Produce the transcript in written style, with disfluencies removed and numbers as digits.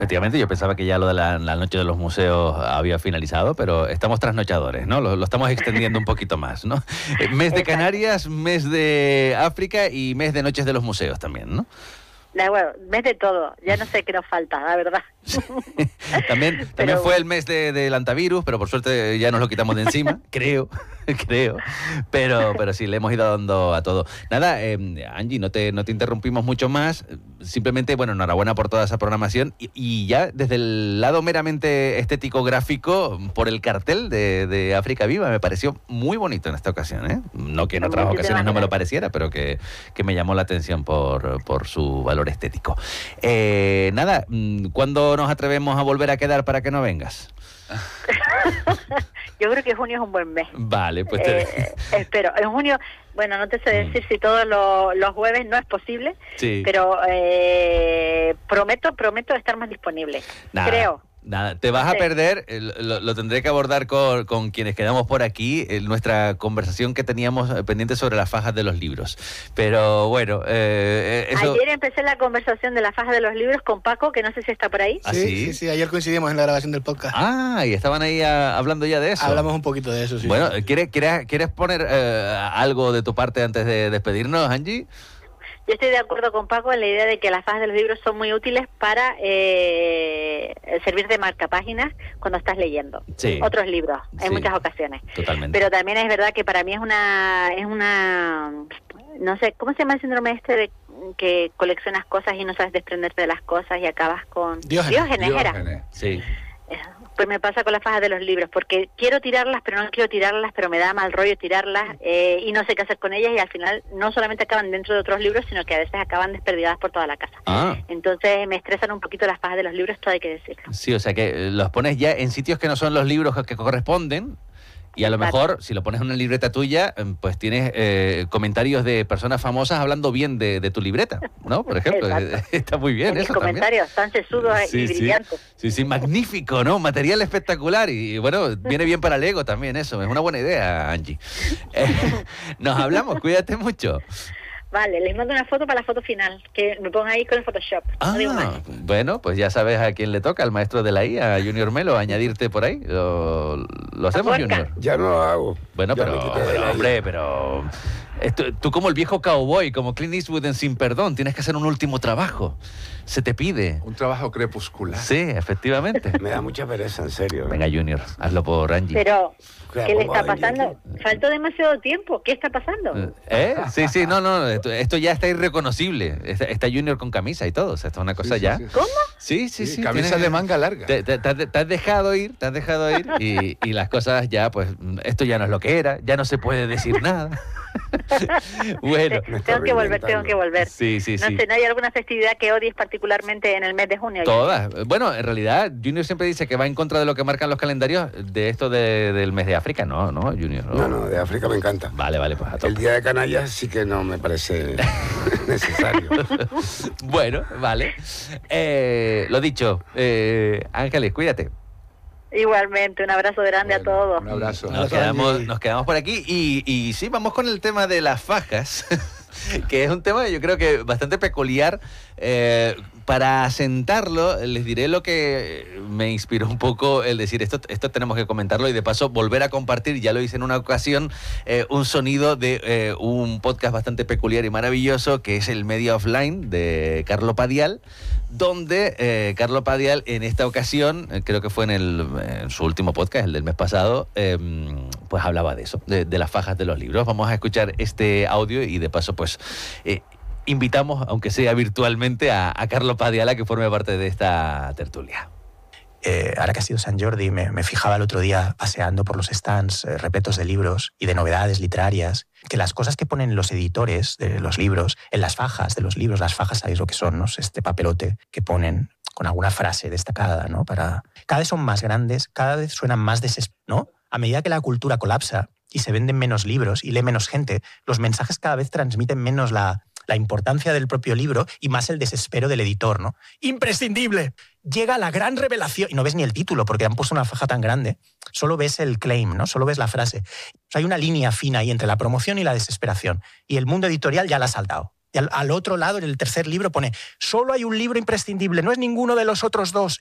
Efectivamente, yo pensaba que ya lo de la noche de los museos había finalizado, pero estamos trasnochadores, ¿no? Lo estamos extendiendo un poquito más, ¿no? Mes de Canarias, mes de África y mes de noches de los museos también, ¿no? Bueno, mes de todo, ya no sé qué nos falta, la verdad. También fue el mes del antivirus, pero por suerte ya nos lo quitamos de encima, creo, pero sí, le hemos ido dando a todo. Nada, Angie, no te interrumpimos mucho más, simplemente, bueno, enhorabuena por toda esa programación y ya desde el lado meramente estético-gráfico, por el cartel de África Viva, me pareció muy bonito en esta ocasión, ¿eh? No que en otras ocasiones no me lo pareciera, pero que me llamó la atención por su valor estético. Nada, ¿cuándo nos atrevemos a volver a quedar para que no vengas? Yo creo que junio es un buen mes. Vale, pues espero. En junio, bueno, no te sé decir si todos los jueves no es posible, sí. Pero prometo estar más disponible. Nada. Creo. Nada, te vas a perder, lo tendré que abordar con quienes quedamos por aquí, nuestra conversación que teníamos pendiente sobre las fajas de los libros. Pero bueno, eso... Ayer empecé la conversación de las fajas de los libros con Paco, que no sé si está por ahí. ¿Ah, sí, ayer coincidimos en la grabación del podcast. Ah, y estaban ahí hablando ya de eso. Hablamos un poquito de eso, sí. Bueno, ¿quieres poner algo de tu parte antes de despedirnos, Angie? Yo estoy de acuerdo con Paco en la idea de que las fajas de los libros son muy útiles para servir de marcapáginas cuando estás leyendo otros libros, en muchas ocasiones. Totalmente. Pero también es verdad que para mí es una no sé, ¿cómo se llama el síndrome de que coleccionas cosas y no sabes desprenderte de las cosas y acabas con... Diógenes. Sí. Pues me pasa con las fajas de los libros, porque quiero tirarlas, pero no quiero tirarlas, pero me da mal rollo tirarlas y no sé qué hacer con ellas y al final no solamente acaban dentro de otros libros, sino que a veces acaban desperdigadas por toda la casa. Entonces me estresan un poquito las fajas de los libros, todo hay que decirlo. Sí, o sea que los pones ya en sitios que no son los libros que corresponden. Y a lo mejor, si lo pones en una libreta tuya, pues tienes comentarios de personas famosas hablando bien de tu libreta, ¿no? Por ejemplo, está muy bien eso también. Comentarios tan sesudos y brillantes. Sí, magnífico, ¿no? Material espectacular y bueno, viene bien para el ego también eso. Es una buena idea, Angie. Nos hablamos, cuídate mucho. Vale, les mando una foto para la foto final, que me pongan ahí con el Photoshop. Ah, bueno, pues ya sabes a quién le toca, al maestro de la I, a Junior Melo, añadirte por ahí. Lo hacemos, Junior. Ya no lo hago. Bueno, pero tú como el viejo cowboy, como Clint Eastwood en Sin Perdón, tienes que hacer un último trabajo. Se te pide. Un trabajo crepuscular. Sí, efectivamente. Me da mucha pereza, en serio. Venga, Junior, hazlo por Angie. Pero... ¿qué le está pasando? Faltó demasiado tiempo. ¿Qué está pasando? Sí, no. Esto ya está irreconocible. Está Junior con camisa y todo. O sea, esto es una cosa ya. ¿Cómo? Sí. Camisa de manga larga. Te has dejado ir y las cosas ya, pues, esto ya no es lo que era. Ya no se puede decir nada. Bueno. Tengo que volver. Sí. No sé, ¿no hay alguna festividad que odies particularmente en el mes de junio? Todas. Bueno, en realidad, Junior siempre dice que va en contra de lo que marcan los calendarios de esto del mes de África. No, Junior. No, de África me encanta. Vale, pues a tope. El día de Canarias sí que no me parece necesario. Bueno, vale. Lo dicho, Ángeles, cuídate. Igualmente, un abrazo grande a todos. Un abrazo. Nos quedamos por aquí y sí, vamos con el tema de las fajas, que es un tema yo creo que bastante peculiar. Para asentarlo, les diré lo que me inspiró un poco el decir esto tenemos que comentarlo y de paso volver a compartir, ya lo hice en una ocasión, un sonido de un podcast bastante peculiar y maravilloso que es el Media Offline de Carlo Padial, donde Carlo Padial en esta ocasión, creo que fue en su último podcast, el del mes pasado, pues hablaba de eso, de las fajas de los libros. Vamos a escuchar este audio y de paso pues... invitamos, aunque sea virtualmente, a Carlo Padial a que forme parte de esta tertulia. Ahora que ha sido San Jordi, me fijaba el otro día paseando por los stands repletos de libros y de novedades literarias, que las cosas que ponen los editores de los libros, en las fajas de los libros, las fajas sabéis lo que son, ¿no? Este papelote que ponen con alguna frase destacada, ¿no? Cada vez son más grandes, cada vez suenan más ¿no? A medida que la cultura colapsa y se venden menos libros y lee menos gente, los mensajes cada vez transmiten menos la importancia del propio libro y más el desespero del editor, ¿no? ¡Imprescindible! Llega la gran revelación. Y no ves ni el título porque han puesto una faja tan grande. Solo ves el claim, ¿no? Solo ves la frase. O sea, hay una línea fina ahí entre la promoción y la desesperación. Y el mundo editorial ya la ha saltado. Y al otro lado, en el tercer libro, pone: solo hay un libro imprescindible, no es ninguno de los otros dos.